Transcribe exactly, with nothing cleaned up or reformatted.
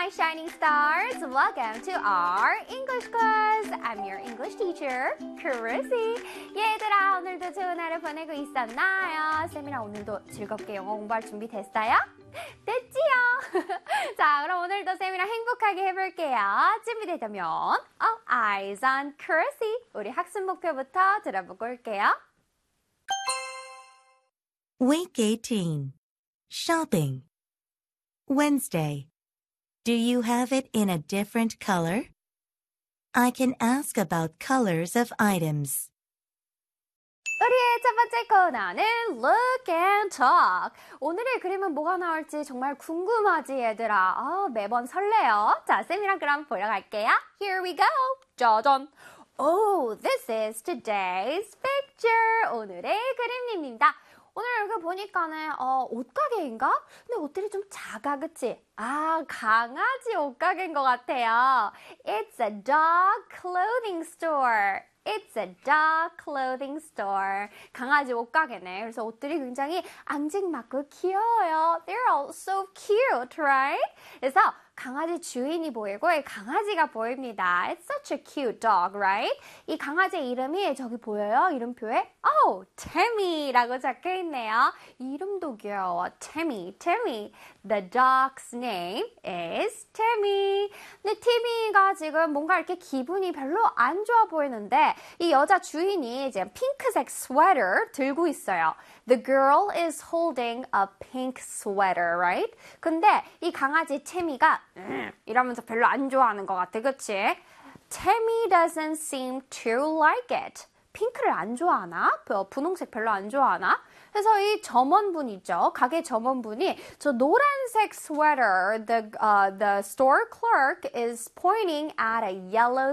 my shining stars. Welcome to our English class. I'm your English teacher, Chrissy. 얘들아, 오늘도 좋은 하루 보내고 있었나요? 쌤이랑 오늘도 즐겁게 영어 공부할 준비 됐어요? 됐지요? 자, 그럼 오늘도 쌤이랑 행복하게 해볼게요. 준비되다면 All eyes on Chrissy. 우리 학습 목표부터 들어보고 올게요. Week eighteen. Shopping. Wednesday. Do you have it in a different color? I can ask about colors of items. 우리의 첫 번째 코너는 Look and Talk. 오늘의 그림은 뭐가 나올지 정말 궁금하지, 얘들아. 아, 매번 설레요. 자, 쌤이랑 그럼 보러 갈게요. Here we go. 짜잔. Oh, this is today's picture. 오늘의 그림입니다. 오늘 여기 보니까는 어, 옷가게인가? 근데 옷들이 좀 작아, 그치? 아, 강아지 옷가게인 것 같아요. It's a dog clothing store. It's a dog clothing store. 강아지 옷가게네. 그래서 옷들이 굉장히 앙증맞고 귀여워요. They're all so cute, right? 그래서 강아지 주인이 보이고 강아지가 보입니다. It's such a cute dog, right? 이 강아지 이름이 저기 보여요? 이름표에? Oh, Tammy라고 적혀있네요. 이름도 귀여워. Tammy, Tammy. The dog's name is Tammy. 근데 티미가 지금 뭔가 이렇게 기분이 별로 안 좋아 보이는데 이 여자 주인이 지금 핑크색 스웨터 들고 있어요. The girl is holding a pink sweater, right? 근데 이 강아지 태미가 음, 이러면서 별로 안 좋아하는 것 같아, 그치? Tammy doesn't seem to like it. 핑크를 안 좋아하나? 분홍색 별로 안 좋아하나? 그래서 이 점원분 있죠? 가게 점원분이 저 노란색 스웨터, the, uh, the store clerk is pointing at a yellow